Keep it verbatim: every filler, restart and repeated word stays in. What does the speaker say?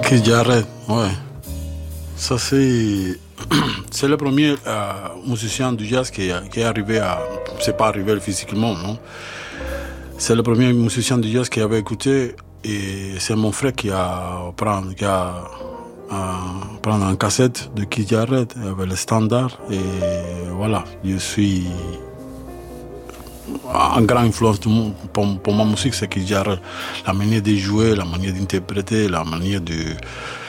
Keith Jarrett, ouais. Ça, c'est. C'est le premier euh, musicien du jazz qui est, qui est arrivé à. C'est pas arrivé physiquement, non. C'est le premier musicien du jazz qui avait écouté. Et c'est mon frère qui a pris qui a, euh, prendre en cassette de Keith Jarrett avec le standard. Et voilà, je suis. Un grand influence pour, pour ma musique, c'est Keith Jarrett. La manière de jouer, la manière d'interpréter, la manière de.